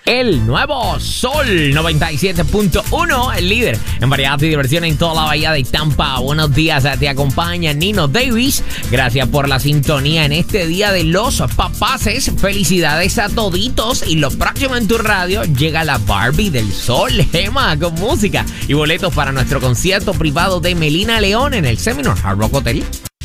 El nuevo Sol 97.1, el líder en variedad y diversión en toda la bahía de Tampa. Buenos días, te acompaña Nino Davis. Gracias por la sintonía en este día de los papaces. Felicidades a toditos. Y lo próximo en tu radio llega la Barbie del Sol, Gema, con música y boletos para nuestro concierto privado de Melina León en el Seminole Hard Rock Hotel.